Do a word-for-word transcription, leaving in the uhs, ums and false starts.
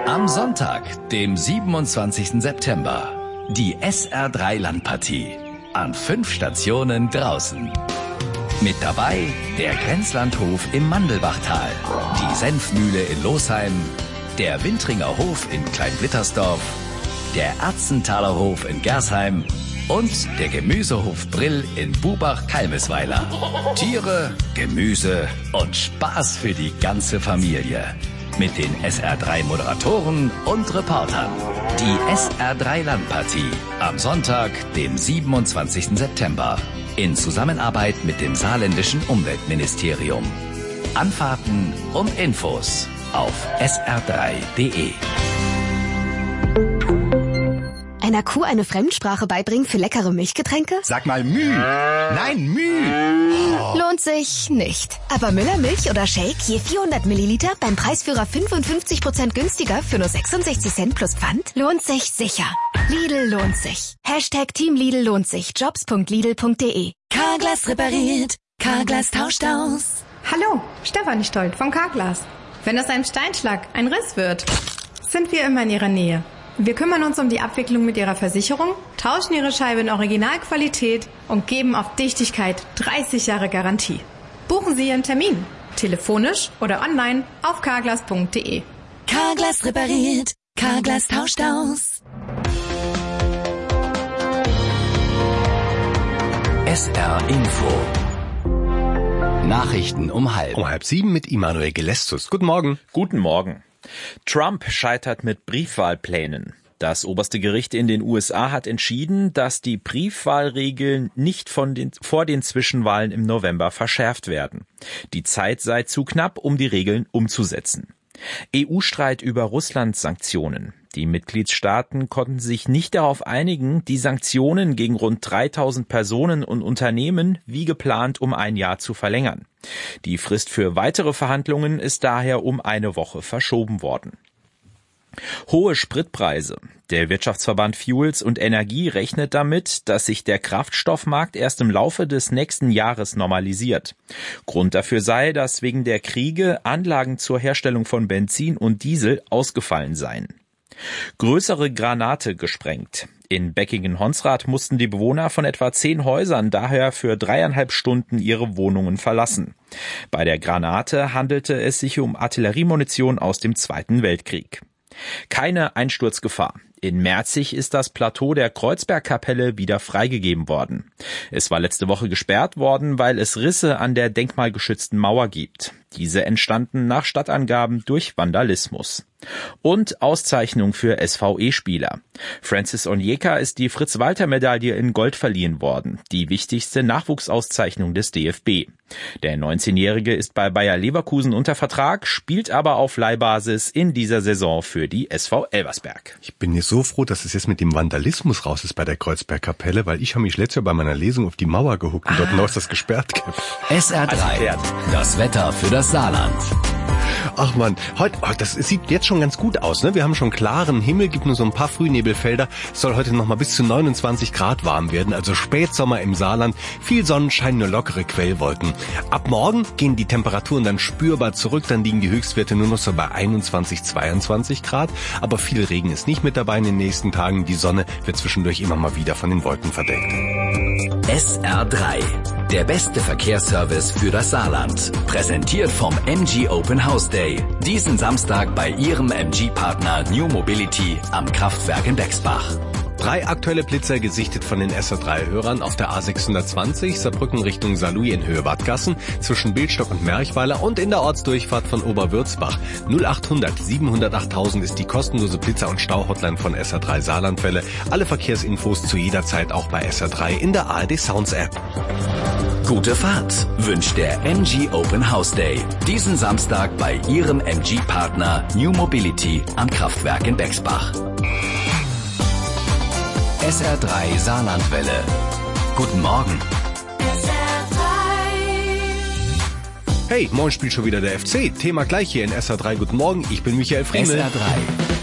Am Sonntag, dem siebenundzwanzigsten September, die S R drei Landpartie. An fünf Stationen draußen. Mit dabei der Grenzlandhof im Mandelbachtal, die Senfmühle in Losheim, der Wintringer Hof in Kleinblittersdorf, der Erzenthaler Hof in Gersheim und der Gemüsehof Brill in Bubach-Kalmesweiler. Tiere, Gemüse und Spaß für die ganze Familie. Mit den S R drei Moderatoren und Reportern. Die S R drei Landpartie am Sonntag, dem siebenundzwanzigsten September. In Zusammenarbeit mit dem saarländischen Umweltministerium. Anfahrten und Infos auf s r drei punkt de. Einer Kuh eine Fremdsprache beibringen für leckere Milchgetränke? Sag mal Müh. Nein, Müh. Oh. Lohnt sich nicht. Aber Müller Milch oder Shake je vierhundert Milliliter beim Preisführer fünfundfünfzig Prozent günstiger für nur sechsundsechzig Cent plus Pfand? Lohnt sich sicher. Lidl lohnt sich. Hashtag Team Lidl lohnt sich. Jobs punkt lidl punkt de. Carglass repariert. Carglass tauscht aus. Hallo, Stefanie Stolt vom Carglass. Wenn aus einem Steinschlag ein Riss wird, sind wir immer in Ihrer Nähe. Wir kümmern uns um die Abwicklung mit Ihrer Versicherung, tauschen Ihre Scheibe in Originalqualität und geben auf Dichtigkeit dreißig Jahre Garantie. Buchen Sie Ihren Termin, telefonisch oder online auf carglass punkt de. Carglass repariert, Carglass tauscht aus. S R Info. Nachrichten um halb. Um halb sieben mit Immanuel Gelestus. Guten Morgen. Guten Morgen. Trump scheitert mit Briefwahlplänen. Das oberste Gericht in den U S A hat entschieden, dass die Briefwahlregeln nicht von den, vor den Zwischenwahlen im November verschärft werden. Die Zeit sei zu knapp, um die Regeln umzusetzen. E U-Streit über Russlands Sanktionen. Die Mitgliedstaaten konnten sich nicht darauf einigen, die Sanktionen gegen rund dreitausend Personen und Unternehmen wie geplant um ein Jahr zu verlängern. Die Frist für weitere Verhandlungen ist daher um eine Woche verschoben worden. Hohe Spritpreise. Der Wirtschaftsverband Fuels und Energie rechnet damit, dass sich der Kraftstoffmarkt erst im Laufe des nächsten Jahres normalisiert. Grund dafür sei, dass wegen der Kriege Anlagen zur Herstellung von Benzin und Diesel ausgefallen seien. Größere Granate gesprengt. In Beckingen-Honsrath mussten die Bewohner von etwa zehn Häusern daher für dreieinhalb Stunden ihre Wohnungen verlassen. Bei der Granate handelte es sich um Artilleriemunition aus dem Zweiten Weltkrieg. Keine Einsturzgefahr. In Merzig ist das Plateau der Kreuzbergkapelle wieder freigegeben worden. Es war letzte Woche gesperrt worden, weil es Risse an der denkmalgeschützten Mauer gibt. Diese entstanden nach Stadtangaben durch Vandalismus. Und Auszeichnung für S V E-Spieler. Francis Onyeka ist die Fritz-Walter-Medaille in Gold verliehen worden, die wichtigste Nachwuchsauszeichnung des D F B. Der neunzehnjährige ist bei Bayer Leverkusen unter Vertrag, spielt aber auf Leihbasis in dieser Saison für die S V Elversberg. Ich bin jetzt so froh, dass es jetzt mit dem Vandalismus raus ist bei der Kreuzbergkapelle, weil ich habe mich letztes Jahr bei meiner Lesung auf die Mauer gehuckt und ah. dort noch ist das gesperrt. S R drei, das Wetter für das Saarland. Ach man, heute, oh, das sieht jetzt schon ganz gut aus, ne? Wir haben schon klaren Himmel, gibt nur so ein paar Frühnebelfelder. Es soll heute noch mal bis zu neunundzwanzig Grad warm werden, also Spätsommer im Saarland. Viel Sonnenschein, nur lockere Quellwolken. Ab morgen gehen die Temperaturen dann spürbar zurück, dann liegen die Höchstwerte nur noch so bei einundzwanzig, zweiundzwanzig Grad. Aber viel Regen ist nicht mit dabei in den nächsten Tagen. Die Sonne wird zwischendurch immer mal wieder von den Wolken verdeckt. S R drei, der beste Verkehrsservice für das Saarland. Präsentiert vom M G Open House Day. Diesen Samstag bei Ihrem M G-Partner New Mobility am Kraftwerk in Bexbach. Drei aktuelle Blitzer gesichtet von den S R drei Hörern auf der A sechshundertzwanzig, Saarbrücken Richtung Saarlouis in Höhe Bad Gassen, zwischen Bildstock und Merchweiler und in der Ortsdurchfahrt von Oberwürzbach. null achthundert siebenhundertachttausend ist die kostenlose Blitzer- und Stauhotline von S R drei Saarlandwelle. Alle Verkehrsinfos zu jeder Zeit auch bei S R drei in der A R D Sounds App. Gute Fahrt wünscht der M G Open House Day. Diesen Samstag bei Ihrem M G-Partner New Mobility am Kraftwerk in Bexbach. S R drei Saarlandwelle. Guten Morgen. S R drei. Hey, morgen spielt schon wieder der F C. Thema gleich hier in S R drei. Guten Morgen, ich bin Michael Friemel. S R drei.